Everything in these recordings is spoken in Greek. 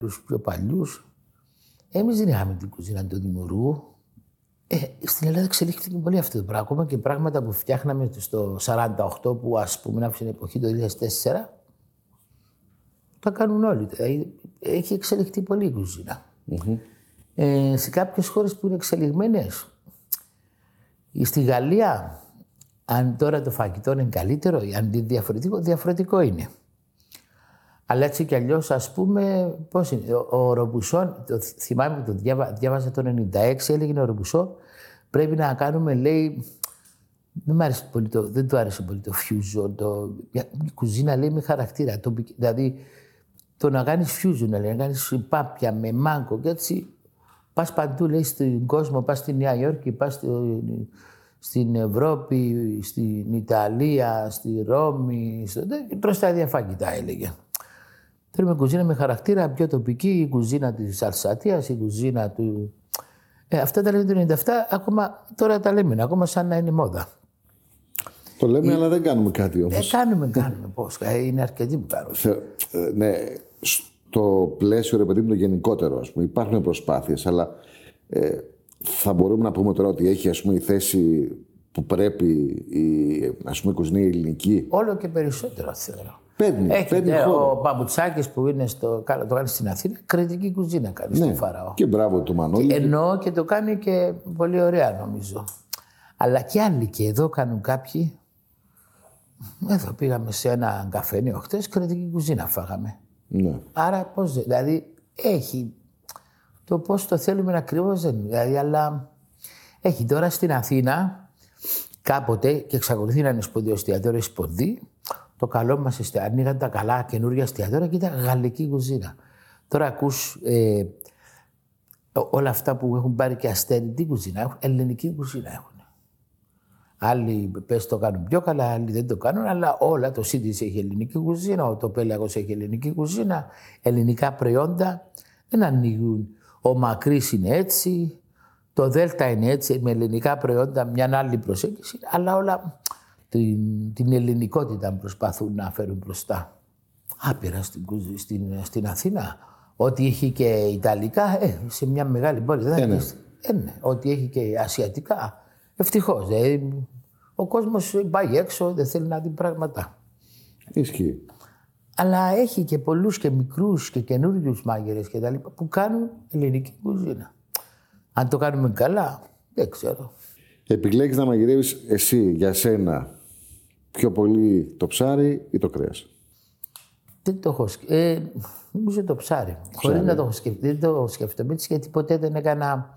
τους πιο παλιούς. Εμείς δεν είχαμε την κουζίνα του δημιουργού. Στην Ελλάδα εξελίχθηκε πολύ αυτό το πράγμα. Ακόμα και πράγματα που φτιάχναμε στο 1948, που ας πούμε από την εποχή του 2004, τα κάνουν όλοι. Δηλαδή, έχει εξελιχθεί πολύ η κουζίνα. Σε κάποιες χώρες που είναι εξελιγμένες, στη Γαλλία, αν τώρα το φαγητό είναι καλύτερο ή αν είναι διαφορετικό είναι. Αλλά έτσι κι αλλιώς, ας πούμε, πώς είναι. Ο Ρομπουσόν, θυμάμαι που το διάβαζα το 1996, έλεγε ο Ρομπουσό, πρέπει να κάνουμε, λέει, δεν του άρεσε πολύ το fusion, η κουζίνα, λέει, με χαρακτήρα. Δηλαδή, το να κάνεις fusion, λέει, να κάνεις πάπια με μάγκο και έτσι, πας παντού, λέει, στον κόσμο, πας στη Νέα Υόρκη, πας στην Ευρώπη, στην Ιταλία, στη Ρώμη, προς τα ίδια φαγητά, έλεγε. Θέλουμε κουζίνα με χαρακτήρα, πιο τοπική, η κουζίνα της Αλσατίας, η κουζίνα του... αυτά τα λέμε το 97, ακόμα τώρα τα λέμε, ακόμα σαν να είναι μόδα. Το λέμε, αλλά δεν κάνουμε κάτι όμως. Κάνουμε, πώς. Είναι αρκετοί που κάνουν. Ναι, στο πλαίσιο, ρε παιδί μου, το γενικότερο, ας πούμε, υπάρχουν προσπάθειες, αλλά θα μπορούμε να πούμε τώρα ότι έχει, ας πούμε, η θέση που πρέπει ας πούμε, η κουζίνα ελληνική. Όλο και περισσότερο, θεωρώ. Παίρνει ο Παπουτσάκης που είναι το κάνει στην Αθήνα, κριτική κουζίνα κάνει στο Φαραώ. Και μπράβο του Μανώλη. Εννοώ και το κάνει και πολύ ωραία, νομίζω. Αλλά και άλλοι και εδώ κάνουν κάποιοι. Εδώ πήγαμε σε ένα καφενείο χτες, κριτική κουζίνα φάγαμε. Ναι. Άρα πώς, δηλαδή έχει το πώς το θέλουμε ακριβώς δεν είναι. Δηλαδή, αλλά έχει τώρα στην Αθήνα κάποτε και εξακολουθεί να είναι σπουδαίο εστιατόριο η Σπονδή. Το καλό μας ανοίγαν τα καλά καινούργια εστιατόρια και ήταν γαλλική κουζίνα. Τώρα ακούς όλα αυτά που έχουν πάρει και αστέρι, τι κουζίνα έχουν, ελληνική κουζίνα έχουν. Άλλοι πες το κάνουν πιο καλά, άλλοι δεν το κάνουν, αλλά όλα, το Σίτις έχει ελληνική κουζίνα, ο Τοπέλαγος έχει ελληνική κουζίνα, ελληνικά προϊόντα δεν ανοίγουν. Ο Μακρύς είναι έτσι, το Δέλτα είναι έτσι, με ελληνικά προϊόντα, μια άλλη προσέγγιση, αλλά όλα την ελληνικότητα προσπαθούν να φέρουν μπροστά. Άπειρα στην Αθήνα. Ό,τι έχει και Ιταλικά, σε μια μεγάλη πόλη. Ναι. Ό,τι έχει και Ασιατικά, ευτυχώς. Ο κόσμος πάει έξω, δεν θέλει να δει πράγματα. Ισχύει. Αλλά έχει και πολλούς και μικρούς και καινούριους μάγειρες και τα λοιπά που κάνουν ελληνική κουζίνα. Αν το κάνουμε καλά, δεν ξέρω. Επιλέγεις να μαγειρεύεις εσύ, για σένα, πιο πολύ το ψάρι ή το κρέας? Δεν το έχω σκεφτεί. Νομίζω το ψάρι. Χωρίς να το έχω σκεφτεί. Δεν το σκέφτομαι έτσι, γιατί ποτέ δεν έκανα.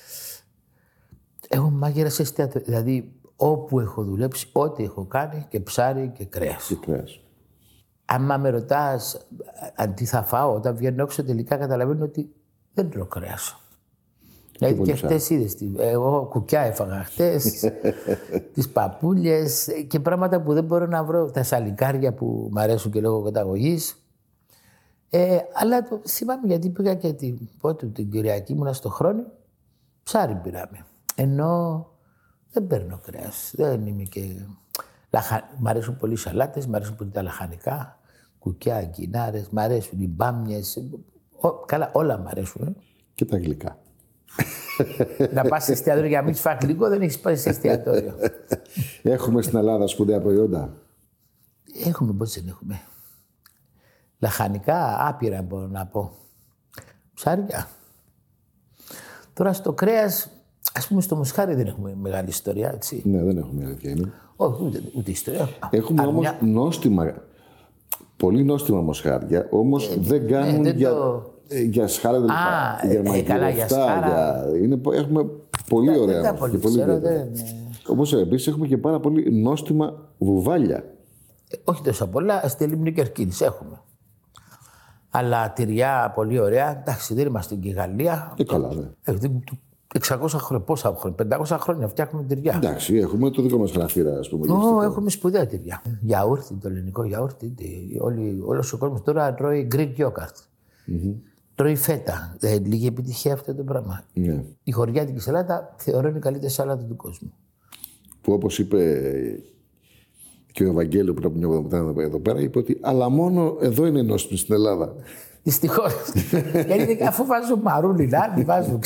Έχω μάγειρα σε εστιατόριο. Δηλαδή, όπου έχω δουλέψει, ό,τι έχω κάνει, και ψάρι και κρέας. Αν με ρωτάς αν τι θα φάω, όταν βγαίνω έξω, τελικά καταλαβαίνω ότι δεν τρώω κρέας. Δηλαδή και χτες είδες, εγώ κουκιά έφαγα χτες, τις παπούλιες και πράγματα που δεν μπορώ να βρω, τα σαλικάρια που μ' αρέσουν και λόγω καταγωγής. Αλλά θυμάμαι γιατί πήγα και την Κυριακή ήμουνα στο Χρόνι, ψάρι πήραμε. Ενώ δεν παίρνω κρέας, δεν είμαι και... Μ' αρέσουν πολύ οι σαλάτες, μ' αρέσουν πολύ τα λαχανικά, κουκιά, γκινάρες, μ' αρέσουν οι μπάμιες, καλά όλα μ' αρέσουν. Και τα γλυκά. Να πας σε εστιατόριο για να μην φας γλυκό, δεν έχεις πάει σε εστιατόριο. Έχουμε στην Ελλάδα σπουδαία προϊόντα. Έχουμε, πώς δεν έχουμε. Λαχανικά, άπειρα μπορώ να πω. Ψάρια. Τώρα στο κρέας, ας πούμε στο μοσχάρι δεν έχουμε μεγάλη ιστορία, έτσι. Ναι, δεν έχουμε αλήθεια είναι. Όχι, ούτε ιστορία. Έχουμε όμως νόστιμα, πολύ νόστιμα μοσχάρια, όμως δεν κάνουν για σχάρα δεν για καλά, για σχάρα. Έχουμε πολύ ωραία. Δεν πολύ ξέρω, Όπως επίσης έχουμε και πάρα πολύ νόστιμα βουβάλια. Όχι τόσο πολλά, στη Λίμνη Κερκίνης έχουμε. Αλλά τυριά πολύ ωραία. Εντάξει, δεν είμαστε και η Γαλλία. Καλά, ναι. 600 χρόνια, πόσα χρόνια, 500 χρόνια φτιάχνουμε τυριά. Εντάξει, έχουμε το δικό μας χαρακτήρα, ας πούμε. Έχουμε σπουδαία τυριά. Γιαούρτι, το ελληνικό γιαούρτι. Όλος ο κόσμος τώρα τρώει Greek yogurt. Τρώει φέτα. Λίγη επιτυχία αυτό το πράγμα. Ναι. Η χωριάτικη σαλάτα θεωρώ είναι η καλύτερη σαλάτα του κόσμου. Που όπως είπε και ο Ευαγγέλιο πριν από μια εβδομάδα εδώ πέρα, είπε ότι αλλά μόνο εδώ είναι νόστιμη στην Ελλάδα. Δυστυχώς. Γιατί αφού βάζω μαρούλι λάδι, βάζω